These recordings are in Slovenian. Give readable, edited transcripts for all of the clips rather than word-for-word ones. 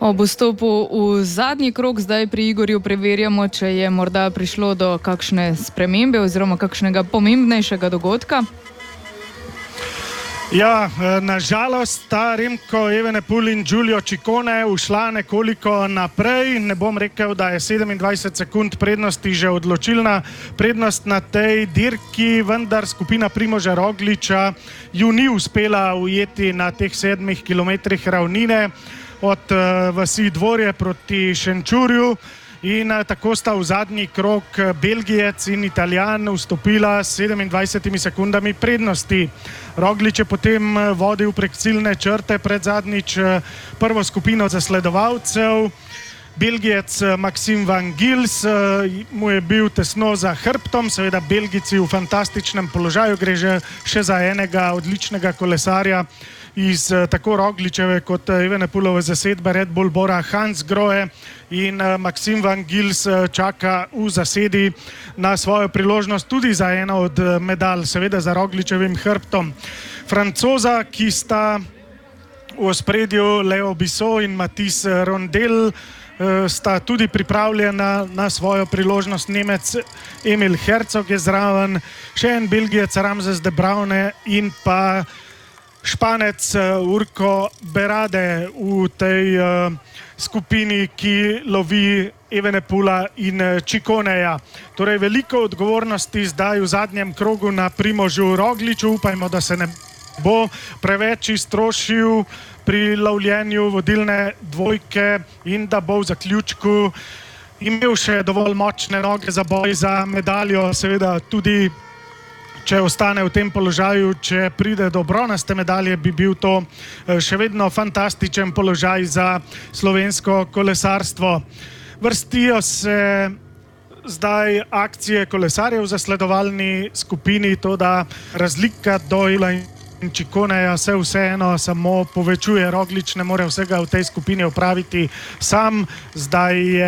Ob vstopu v zadnji krog zdaj pri Igorju preverjamo, če je morda prišlo do kakšne spremembe oziroma kakšnega pomembnejšega dogodka. Ja, nažalost sta Remco Evenepoel in Giulio Ciccone ušla nekoliko naprej. Ne bom rekel, da je 27 sekund prednosti že odločilna prednost na tej dirki, vendar skupina Primoža Rogliča ju ni uspela ujeti na teh 7 kilometrih ravnine od vasi Dvorje proti Šenčurju. In tako sta v zadnji krog Belgijec in Italijan vstopila s 27 sekundami prednosti. Roglič je potem vodil prek ciljne črte pred zadnjič prvo skupino zasledovalcev. Belgijec Maxime Van Gils mu je bil tesno za hrbtom, seveda Belgijci v fantastičnem položaju, gre še za enega odličnega kolesarja iz tako Rogličeve kot Evenepoelove zasedbe Red Bull Bora Hansgrohe, in Maxime Van Gils čaka v zasedi na svojo priložnost tudi za eno od medalj, seveda za Rogličevim hrbtom. Francoza, ki sta v ospredju, Leo Bissot in Mathieu Rondel, sta tudi pripravljena na svojo priložnost. Nemec Emil Herzog je zraven, še en Belgijec Ramses de Bruyne in pa Španec Urko Berade v tej skupini, ki lovi Evenepoela in Cicconeja. Torej veliko odgovornosti zdaj v zadnjem krogu na Primožu Rogliču. Upajmo, da se ne bo preveč iztrošil pri lovljenju vodilne dvojke in da bo v zaključku imel še dovolj močne noge za boj za medaljo, seveda tudi če ostane v tem položaju, če pride do bronaste medalje, bi bil to še vedno fantastičen položaj za slovensko kolesarstvo. Vrstijo se zdaj akcije kolesarjev v zasledovalni skupini, to da razlika do in Cicconeja se vseeno samo povečuje. Roglič ne more vsega v tej skupini opraviti sam. Zdaj je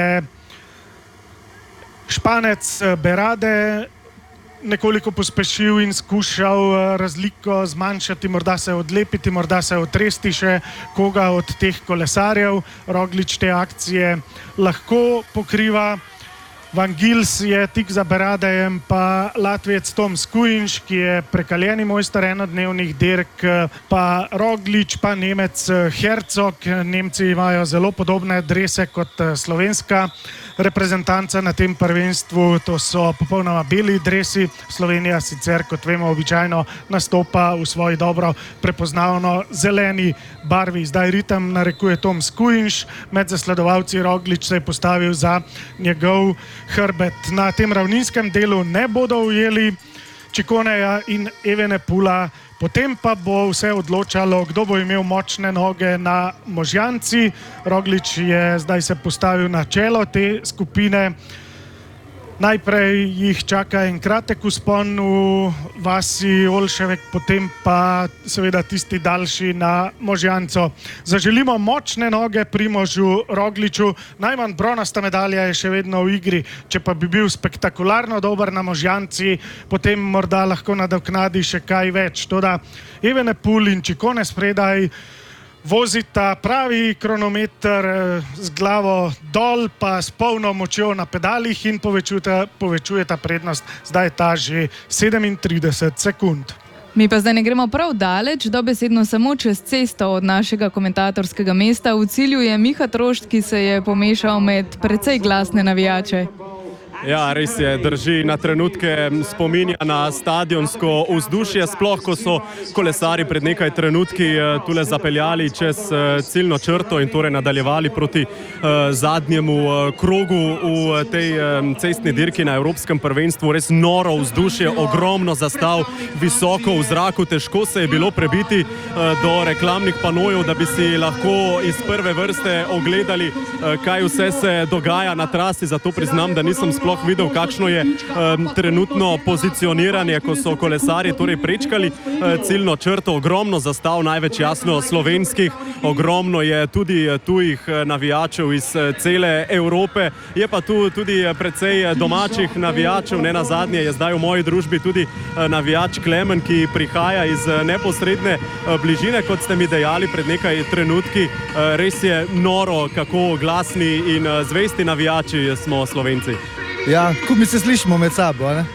Španec Berade nekoliko pospešil in skušal razliko zmanjšati, morda se odlepiti, morda se otresti še koga od teh kolesarjev. Roglič te akcije lahko pokriva. Van Gils je tik za Beradejem, pa Latvijec Tom Skujins, ki je prekaljeni mojster enodnevnih dirk, pa Roglič, pa Nemec Herzog. Nemci imajo zelo podobne drese kot slovenska reprezentanca na tem prvenstvu, to so popolnoma beli dresi. Slovenija sicer, kot vemo, običajno nastopa v svoji dobro prepoznavno zeleni barvi. Zdaj ritem narekuje Tom Skujins, med zasledovalci Roglič se je postavil za njegov hrbet. Na tem ravninskem delu ne bodo ujeli Cicconeja in Evenepoela, potem pa bo vse odločalo, kdo bo imel močne noge na Možjanci. Roglič je zdaj se postavil na čelo te skupine. Najprej jih čaka en kratek vzpon v vasi Olševek, potem pa seveda tisti daljši na Možjanco. Zaželimo močne noge Primožu Rogliču. Najmanj bronasta medalja je še vedno v igri. Če pa bi bil spektakularno dober na Možjanci, potem morda lahko nadoknadi še kaj več. Toda Evenepoel in Ciccone spredaj vozita pravi kronometer z glavo dol, pa s polno močjo na pedalih in povečujeta prednost. Zdaj je ta že 37 sekund. Mi pa zdaj ne gremo prav daleč, dobesedno samo čez cesto od našega komentatorskega mesta. V cilju je Miha Trošt, ki se je pomešal med precej glasne navijače. Ja, res je, drži, na trenutke spominja na stadionsko vzdušje, sploh ko so kolesari pred nekaj trenutki tule zapeljali čez ciljno črto in torej nadaljevali proti zadnjemu krogu v tej cestni dirki na Evropskem prvenstvu. Res noro vzdušje, ogromno zastav, visoko v zraku, težko se je bilo prebiti do reklamnih panojev, da bi si lahko iz prve vrste ogledali, kaj vse se dogaja na trasi, zato priznam, da nisem sploh sploh videl, kakšno je trenutno pozicioniranje, ko so kolesarji torej prečkali ciljno črto, ogromno zastav, največ jasno slovenskih, ogromno je tudi tujih navijačev iz cele Evrope, je pa tu tudi precej domačih navijačev, ne nazadnje je zdaj v moji družbi tudi navijač Klemen, ki prihaja iz neposredne bližine, kot ste mi dejali pred nekaj trenutki. Res je noro, kako glasni in zvesti navijači smo Slovenci. Ja, ko mi se slišimo med sabo, ne?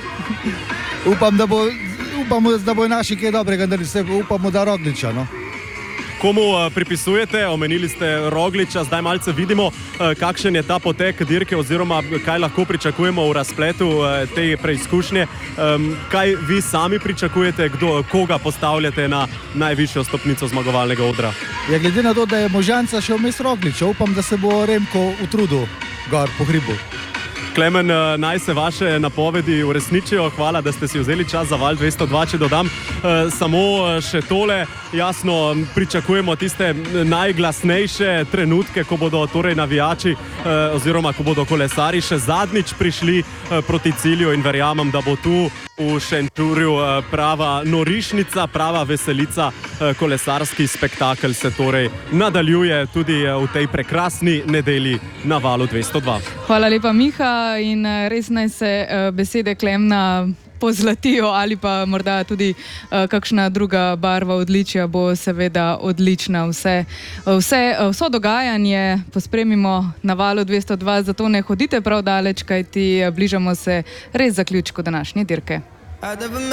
Upamo, da bo naši kaj dobrega, upamo, da Rogliča, no? Komu pripisujete? Omenili ste Rogliča, zdaj malce vidimo, kakšen je ta potek dirke oziroma kaj lahko pričakujemo v razpletu te preizkušnje. Kaj vi sami pričakujete, koga postavljate na najvišjo stopnico zmagovalnega odra? Ja, glede na to, da je možanca še vmes Rogliča, upam, da se bo Remko utrudil gor po hribu. Klemen, naj se vaše napovedi uresničijo. Hvala, da ste si vzeli čas za Val 202. Če dodam samo še tole, jasno pričakujemo tiste najglasnejše trenutke, ko bodo torej navijači oziroma ko bodo kolesari še zadnjič prišli proti cilju in verjamem, da bo tu v Šentjurju prava norišnica, prava veselica, kolesarski spektakel se torej nadaljuje tudi v tej prekrasni nedelji na Valu 202. Hvala lepa, Miha, in res naj se besede Klemna pozlatijo ali pa morda tudi kakšna druga barva odličja bo seveda odlična. Vso dogajanje pospremimo na Valu 202, zato ne hodite prav daleč, kajti bližamo se res zaključku današnje dirke.